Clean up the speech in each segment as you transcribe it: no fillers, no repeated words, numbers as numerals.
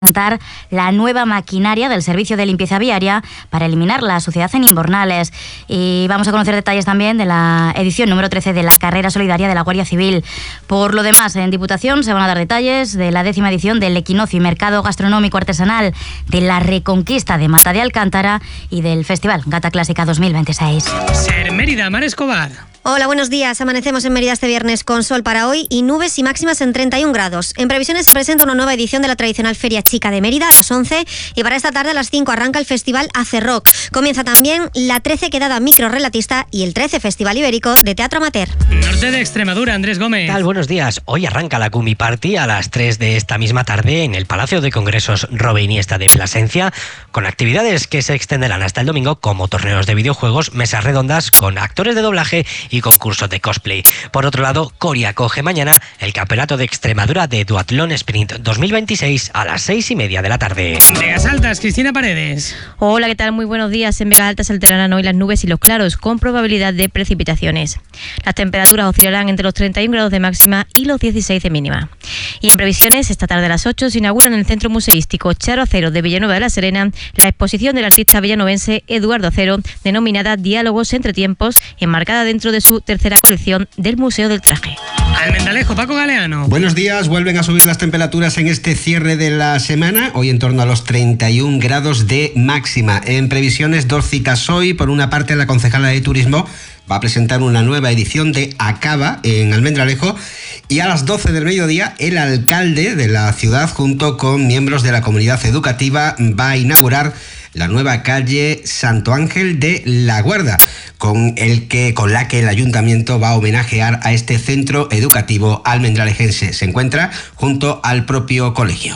presentar la nueva maquinaria del servicio de limpieza viaria para eliminar la suciedad en invernales. Y vamos a conocer detalles también de la edición número 13 de la carrera solidaria de la Guardia Civil. Por lo demás, en Diputación se van a dar detalles de la 10ª edición del Equinoccio y Mercado Gastronómico Artesanal, de la Reconquista de Mata de Alcántara y del Festival Gata Clásica 2026. Ser Mérida, Mar Escobar. Hola, buenos días. Amanecemos en Mérida este viernes con sol para hoy y nubes y máximas en 31 grados. En previsiones se presenta una nueva edición de la tradicional Feria Chica de Mérida a las 11 y para esta tarde a las 5 arranca el Festival Ace Rock. Comienza también la 13 quedada microrrelatista y el 13 Festival Ibérico de Teatro Amateur. Norte de Extremadura, Andrés Gómez. ¿Qué tal? Buenos días. Hoy arranca la Gumi Party a las 3 de esta misma tarde en el Palacio de Congresos Robe Iniesta de Plasencia, con actividades que se extenderán hasta el domingo como torneos de videojuegos, mesas redondas con actores de doblaje y concursos de cosplay. Por otro lado, Coria acoge mañana el Campeonato de Extremadura de Duatlón Sprint 2026 a las 6:30 de la tarde. Vegas Altas, Cristina Paredes. Hola, ¿qué tal? Muy buenos días. En Vegas Altas se alterarán hoy las nubes y los claros con probabilidad de precipitaciones. Las temperaturas oscilarán entre los 31 grados de máxima y los 16 de mínima. Y en previsiones, esta tarde a las 8 se inaugura en el Centro Museístico Charo Acero de Villanueva de la Serena la exposición del artista villanovense Eduardo Acero, denominada Diálogos entre tiempos, enmarcada dentro de su tercera colección del Museo del Traje. Almendalejo, Paco Galeano. Buenos días. Vuelven a subir las temperaturas en este cierre de la semana, hoy en torno a los 31 grados de máxima. En previsiones, 2 citas hoy. Por una parte, la concejala de Turismo va a presentar una nueva edición de Acaba en Almendralejo, y a las 12 del mediodía el alcalde de la ciudad junto con miembros de la comunidad educativa va a inaugurar la nueva calle Santo Ángel de la Guarda, con la que el ayuntamiento va a homenajear a este centro educativo almendralejense. Se encuentra junto al propio colegio.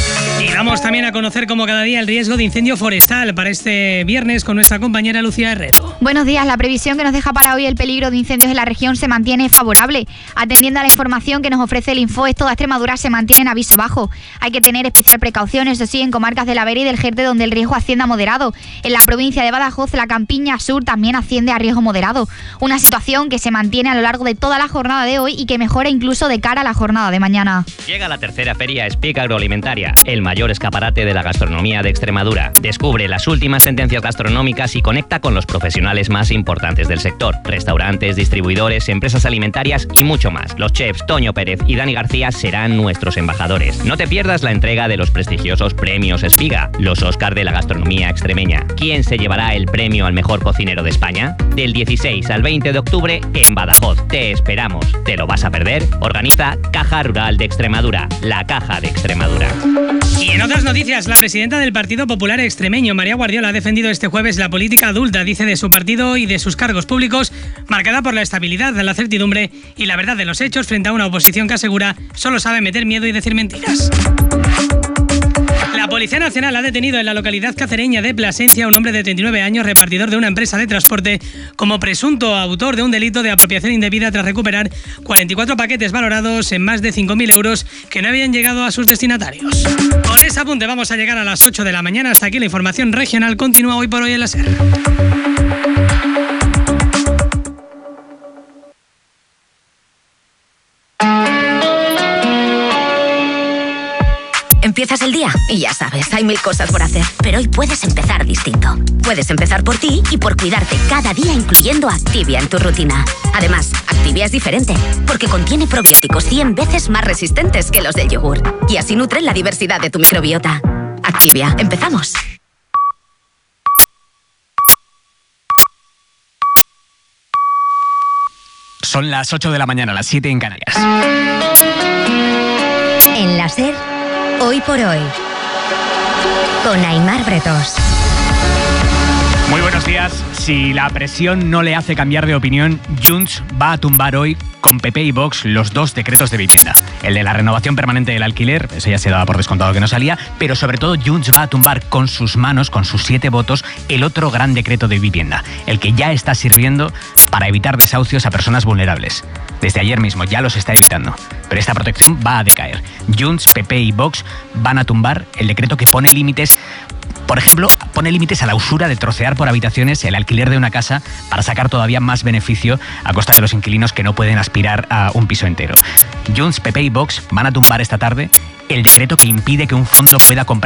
Y vamos también a conocer como cada día el riesgo de incendio forestal para este viernes con nuestra compañera Lucía Herrero. Buenos días. La previsión que nos deja para hoy el peligro de incendios en la región se mantiene favorable. Atendiendo a la información que nos ofrece el Infoes, toda Extremadura se mantiene en aviso bajo. Hay que tener especial precaución, eso sí, en comarcas de la Vera y del Jerte, donde el riesgo asciende a moderado. En la provincia de Badajoz, la Campiña Sur también asciende a riesgo moderado. Una situación que se mantiene a lo largo de toda la jornada de hoy y que mejora incluso de cara a la jornada de mañana. Llega la tercera Feria Speak Agroalimentaria, el mayor escaparate de la gastronomía de Extremadura. Descubre las últimas tendencias gastronómicas y conecta con los profesionales más importantes del sector. Restaurantes, distribuidores, empresas alimentarias y mucho más. Los chefs Toño Pérez y Dani García serán nuestros embajadores. No te pierdas la entrega de los prestigiosos premios Espiga, los Óscar de la gastronomía extremeña. ¿Quién se llevará el premio al mejor cocinero de España? Del 16 al 20 de octubre en Badajoz. Te esperamos. ¿Te lo vas a perder? Organiza Caja Rural de Extremadura, la Caja de Extremadura. Y en otras noticias, la presidenta del Partido Popular Extremeño, María Guardiola, ha defendido este jueves la política adulta, dice, de su partido y de sus cargos públicos, marcada por la estabilidad, la certidumbre y la verdad de los hechos frente a una oposición que asegura solo sabe meter miedo y decir mentiras. La Policía Nacional ha detenido en la localidad cacereña de Plasencia a un hombre de 39 años, repartidor de una empresa de transporte, como presunto autor de un delito de apropiación indebida tras recuperar 44 paquetes valorados en más de 5.000 euros que no habían llegado a sus destinatarios. Con ese apunte vamos a llegar a las 8 de la mañana. Hasta aquí la información regional. Continúa hoy por hoy en la SER. Empiezas el día y ya sabes, hay 1000 cosas por hacer, pero hoy puedes empezar distinto. Puedes empezar por ti y por cuidarte cada día, incluyendo Activia en tu rutina. Además, Activia es diferente, porque contiene probióticos 100 veces más resistentes que los del yogur, y así nutren la diversidad de tu microbiota. Activia, empezamos. Son las 8 de la mañana, las 7 en Canarias. En la SER, Hoy por Hoy, con Aimar Bretos. Muy buenos días. Si la presión no le hace cambiar de opinión, Junts va a tumbar hoy con PP y Vox los 2 decretos de vivienda. El de la renovación permanente del alquiler, eso ya se daba por descontado que no salía, pero sobre todo Junts va a tumbar con sus manos, con sus 7 votos, el otro gran decreto de vivienda, el que ya está sirviendo para evitar desahucios a personas vulnerables. Desde ayer mismo ya los está evitando, pero esta protección va a decaer. Junts, PP y Vox van a tumbar el decreto que pone límites. Por ejemplo, pone límites a la usura de trocear por habitaciones el alquiler de una casa para sacar todavía más beneficio a costa de los inquilinos que no pueden aspirar a un piso entero. Junts, PP y Vox van a tumbar esta tarde el decreto que impide que un fondo pueda comprar